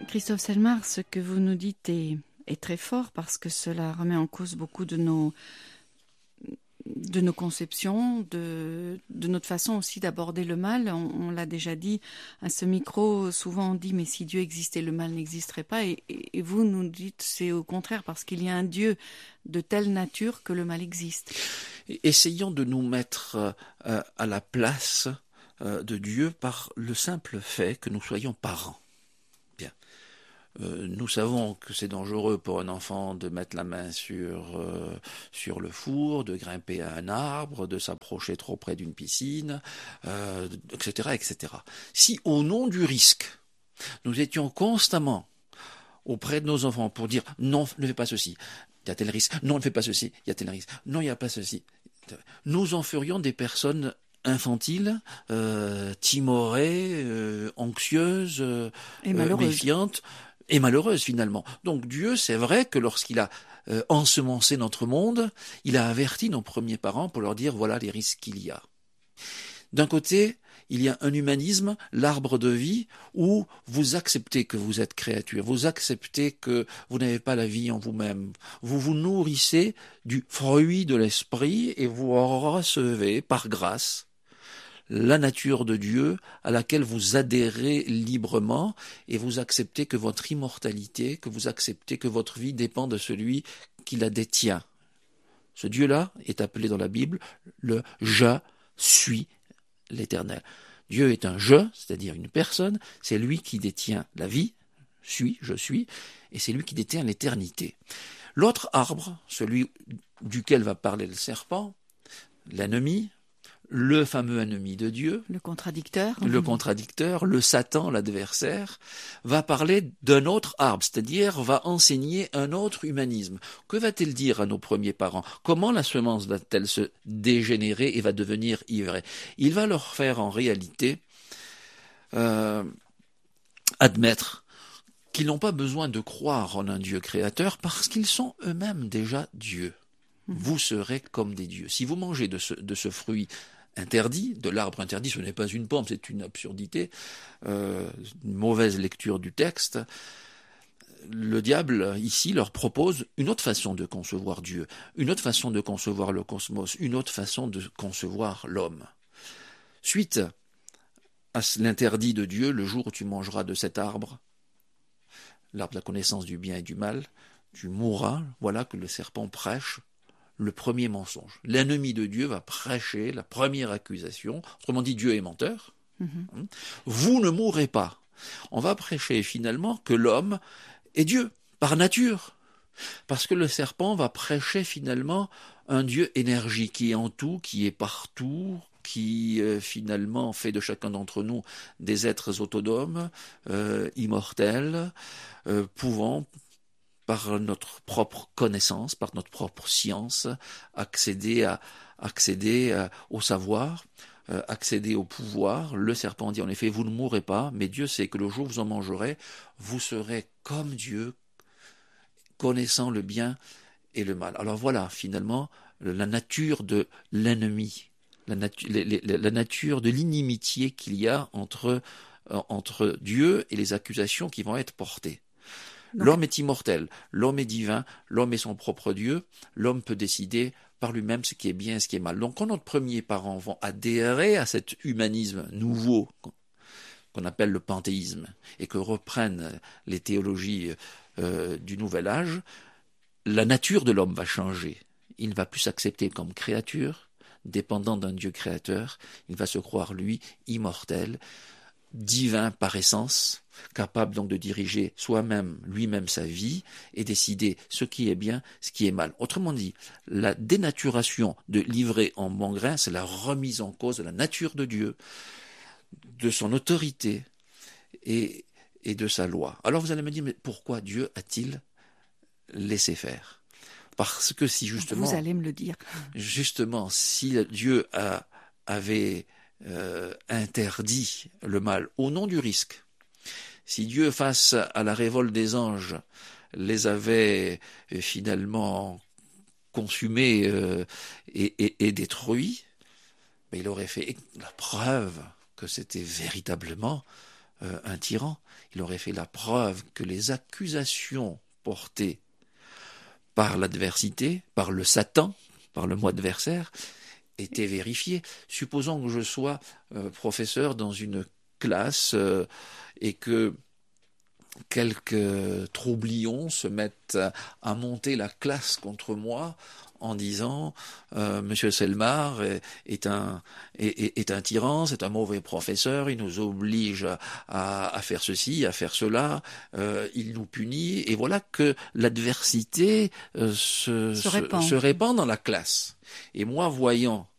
Christophe Selmar, ce que vous nous dites est très fort parce que cela remet en cause beaucoup de nos conceptions, de notre façon aussi d'aborder le mal. On l'a déjà dit à ce micro, souvent on dit mais si Dieu existait, le mal n'existerait pas. Et vous nous dites c'est au contraire parce qu'il y a un Dieu de telle nature que le mal existe. Essayons de nous mettre à la place de Dieu par le simple fait que nous soyons parents. Bien. Nous savons que c'est dangereux pour un enfant de mettre la main sur le four, de grimper à un arbre, de s'approcher trop près d'une piscine, etc., etc. Si au nom du risque, nous étions constamment auprès de nos enfants pour dire non, ne fais pas ceci, il y a tel risque, non, ne fais pas ceci, il y a tel risque, non, il n'y a pas ceci, nous en ferions des personnes infantiles, timorées, anxieuses, méfiantes, et malheureuse finalement. Donc Dieu, c'est vrai que lorsqu'il a ensemencé notre monde, il a averti nos premiers parents pour leur dire voilà les risques qu'il y a. D'un côté, il y a un humanisme, l'arbre de vie, où vous acceptez que vous êtes créature, vous acceptez que vous n'avez pas la vie en vous-même, vous vous nourrissez du fruit de l'esprit et vous recevez par grâce la nature de Dieu à laquelle vous adhérez librement et vous acceptez que votre immortalité, que vous acceptez que votre vie dépend de celui qui la détient. Ce Dieu-là est appelé dans la Bible le « Je suis l'Éternel ». Dieu est un « je », c'est-à-dire une personne, c'est lui qui détient la vie, je suis, et c'est lui qui détient l'éternité. L'autre arbre, celui duquel va parler le serpent, l'ennemi, le fameux ennemi de Dieu, le contradicteur, le Satan, l'adversaire, va parler d'un autre arbre, c'est-à-dire va enseigner un autre humanisme. Que va-t-il dire à nos premiers parents? Comment la semence va-t-elle se dégénérer et va devenir ivraie? Il va leur faire en réalité admettre qu'ils n'ont pas besoin de croire en un Dieu créateur parce qu'ils sont eux-mêmes déjà Dieu. Vous serez comme des dieux. Si vous mangez de ce fruit interdit, de l'arbre interdit, ce n'est pas une pomme, c'est une absurdité, une mauvaise lecture du texte. Le diable, ici, leur propose une autre façon de concevoir Dieu, une autre façon de concevoir le cosmos, une autre façon de concevoir l'homme. Suite à l'interdit de Dieu, le jour où tu mangeras de cet arbre, l'arbre de la connaissance du bien et du mal, tu mourras, voilà que le serpent prêche le premier mensonge. L'ennemi de Dieu va prêcher la première accusation, autrement dit Dieu est menteur, vous ne mourrez pas. On va prêcher finalement que l'homme est Dieu, par nature, parce que le serpent va prêcher finalement un Dieu énergie qui est en tout, qui est partout, qui finalement fait de chacun d'entre nous des êtres autonomes, immortels, pouvant par notre propre connaissance, par notre propre science, accéder au savoir, accéder au pouvoir. Le serpent dit en effet, vous ne mourrez pas, mais Dieu sait que le jour où vous en mangerez, vous serez comme Dieu, connaissant le bien et le mal. Alors voilà, finalement, la nature de l'ennemi, la nature de l'inimitié qu'il y a entre Dieu et les accusations qui vont être portées. L'homme est immortel, l'homme est divin, l'homme est son propre Dieu, l'homme peut décider par lui-même ce qui est bien et ce qui est mal. Donc quand nos premiers parents vont adhérer à cet humanisme nouveau qu'on appelle le panthéisme et que reprennent les théologies du Nouvel Âge, la nature de l'homme va changer. Il ne va plus s'accepter comme créature, dépendant d'un Dieu créateur, il va se croire lui immortel, divin par essence, capable donc de diriger lui-même sa vie et décider ce qui est bien, ce qui est mal. Autrement dit, la dénaturation de l'ivraie en bon grain, c'est la remise en cause de la nature de Dieu, de son autorité et de sa loi. Alors vous allez me dire, mais pourquoi Dieu a-t-il laissé faire? Parce que si justement... Vous allez me le dire. Justement, si Dieu avait interdit le mal au nom du risque, si Dieu, face à la révolte des anges, les avait finalement consumés et détruits, mais il aurait fait la preuve que c'était véritablement un tyran, il aurait fait la preuve que les accusations portées par l'adversité, par le Satan, par le moi adversaire, étaient vérifiées. Supposons que je sois professeur dans une classe et que quelques troublions se mettent à monter la classe contre moi en disant Monsieur Selmar est un tyran, c'est un mauvais professeur, il nous oblige à faire ceci, à faire cela, il nous punit, et voilà que l'adversité se répand dans la classe. Et moi, voyant